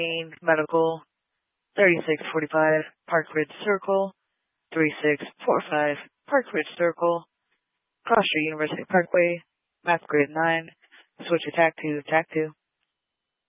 13 Medical, 3645 Park Ridge Circle, 3645 Park Ridge Circle, Cross Street University Parkway, Map Grid 9, switch attack to attack 2.